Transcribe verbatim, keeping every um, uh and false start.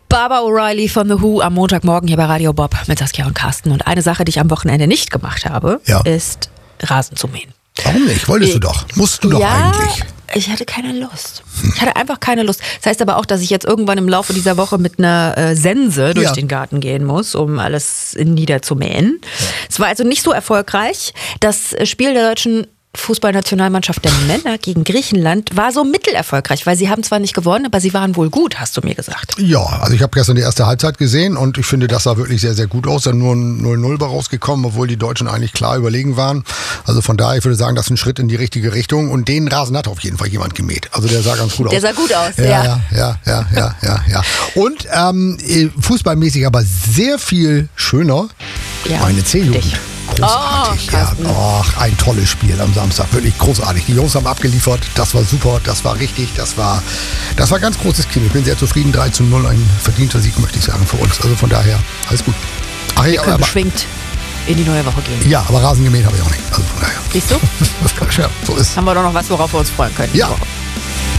Barbara O'Reilly von The Who am Montagmorgen hier bei Radio Bob mit Saskia und Carsten. Und eine Sache, die ich am Wochenende nicht gemacht habe, Ja. ist Rasen zu mähen. Warum nicht? Wolltest du doch. Musst du doch ja, eigentlich. Ich hatte keine Lust. Ich hatte einfach keine Lust. Das heißt aber auch, dass ich jetzt irgendwann im Laufe dieser Woche mit einer äh, Sense durch Ja. den Garten gehen muss, um alles niederzumähen. Es war also nicht so erfolgreich. Das Spiel der deutschen Fußballnationalmannschaft der Männer gegen Griechenland war so mittelerfolgreich, weil sie haben zwar nicht gewonnen, aber sie waren wohl gut, hast du mir gesagt. Ja, also ich habe gestern die erste Halbzeit gesehen und ich finde, das sah wirklich sehr, sehr gut aus. Da nur ein null null bei rausgekommen, obwohl die Deutschen eigentlich klar überlegen waren. Also von daher, ich würde sagen, das ist ein Schritt in die richtige Richtung und den Rasen hat auf jeden Fall jemand gemäht. Also der sah ganz gut aus. Der sah gut aus, ja. ja. Ja, ja, ja, ja, ja. ja. Und ähm, fußballmäßig aber sehr viel schöner, Ja, meine C-Jugend. dich. Großartig, Oh, ja. Carsten. Ach, ein tolles Spiel am Samstag, wirklich großartig. Die Jungs haben abgeliefert, das war super, das war richtig, das war, das war ganz großes Kino. Ich bin sehr zufrieden, drei zu null, ein verdienter Sieg, möchte ich sagen, für uns. Also von daher, alles gut. Ach, Wir ja, können aber, beschwingt in die neue Woche gehen. ja, aber Rasen gemäht habe ich auch nicht. Also von daher. Siehst du? Ja, so ist. Haben wir doch noch was, worauf wir uns freuen können. Ja, diese Woche.